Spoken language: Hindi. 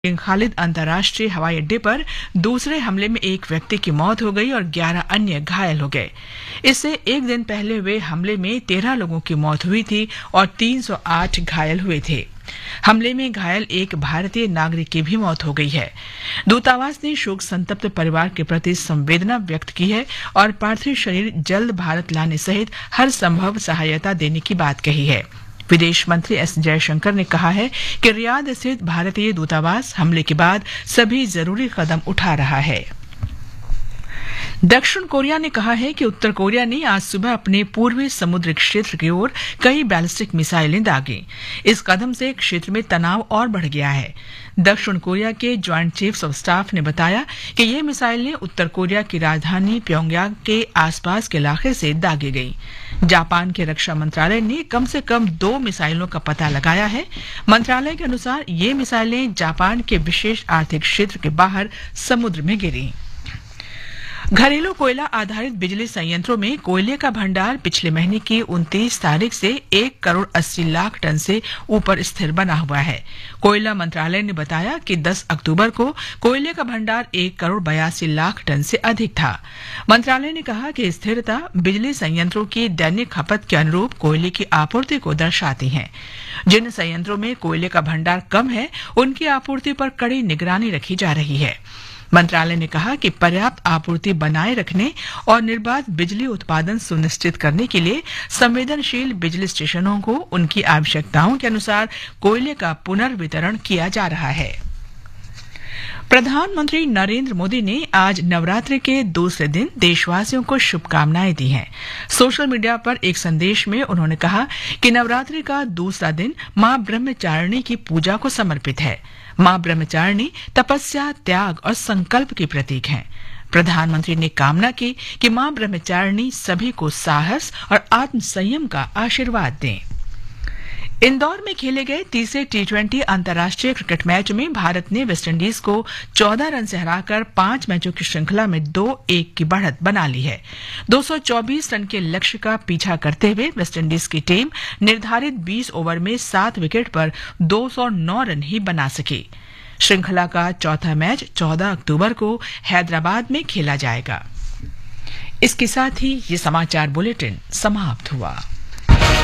किंग खालिद अंतर्राष्ट्रीय हवाई अड्डे पर दूसरे हमले में एक व्यक्ति की मौत हो गई और 11 अन्य घायल हो गए। इससे एक दिन पहले हुए हमले में 13 लोगों की मौत हुई थी और 308 घायल हुए थे। हमले में घायल एक भारतीय नागरिक की भी मौत हो गई है। दूतावास ने शोक संतप्त परिवार के प्रति संवेदना व्यक्त की है और पार्थिव शरीर जल्द भारत लाने सहित हर संभव सहायता देने की बात कही है। विदेश मंत्री एस जयशंकर ने कहा है कि रियाद स्थित भारतीय दूतावास हमले के बाद सभी जरूरी कदम उठा रहा है। दक्षिण कोरिया ने कहा है कि उत्तर कोरिया ने आज सुबह अपने पूर्वी समुद्री क्षेत्र की ओर कई बैलिस्टिक मिसाइलें दागी। इस कदम से क्षेत्र में तनाव और बढ़ गया है। दक्षिण कोरिया के ज्वाइंट चीफ्स ऑफ स्टाफ ने बताया कि ये मिसाइलें उत्तर कोरिया की राजधानी प्योंगयांग के आसपास के इलाके से दागी गई। जापान के रक्षा मंत्रालय ने कम से कम 2 मिसाइलों का पता लगाया है। मंत्रालय के अनुसार ये मिसाइलें जापान के विशेष आर्थिक क्षेत्र के बाहर समुद्र में गिरी। घरेलू कोयला आधारित बिजली संयंत्रों में कोयले का भंडार पिछले महीने की 29 तारीख से 1 करोड़ 80 लाख टन से ऊपर स्थिर बना हुआ है। कोयला मंत्रालय ने बताया कि 10 अक्टूबर को कोयले का भंडार 1 करोड़ 82 लाख टन से अधिक था। मंत्रालय ने कहा कि स्थिरता बिजली संयंत्रों की दैनिक खपत के अनुरूप कोयले की आपूर्ति को दर्शाती है। जिन संयंत्रों में कोयले का भंडार कम है, उनकी आपूर्ति पर कड़ी निगरानी रखी जा रही है। मंत्रालय ने कहा कि पर्याप्त आपूर्ति बनाए रखने और निर्बाध बिजली उत्पादन सुनिश्चित करने के लिए संवेदनशील बिजली स्टेशनों को उनकी आवश्यकताओं के अनुसार कोयले का पुनर्वितरण किया जा रहा है। प्रधानमंत्री नरेंद्र मोदी ने आज नवरात्रि के दूसरे दिन देशवासियों को शुभकामनाएं दी हैं। सोशल मीडिया पर एक संदेश में उन्होंने कहा कि नवरात्रि का दूसरा दिन मां ब्रह्मचारिणी की पूजा को समर्पित है। मां ब्रह्मचारिणी तपस्या, त्याग और संकल्प की प्रतीक हैं। प्रधानमंत्री ने कामना की कि मां ब्रह्मचारिणी सभी को साहस और आत्म संयम का आशीर्वाद दें। इंदौर में खेले गए तीसरे T20 अंतर्राष्ट्रीय क्रिकेट मैच में भारत ने वेस्टइंडीज को 14 रन से हराकर 5 मैचों की श्रृंखला में 2-1 की बढ़त बना ली है। 224 रन के लक्ष्य का पीछा करते हुए वेस्टइंडीज की टीम निर्धारित 20 ओवर में 7 विकेट पर 209 रन ही बना सकी। श्रृंखला का चौथा मैच 14 अक्टूबर को हैदराबाद में खेला जाएगा। इसके साथ ही ये समाचार बुलेटिन समाप्त हुआ।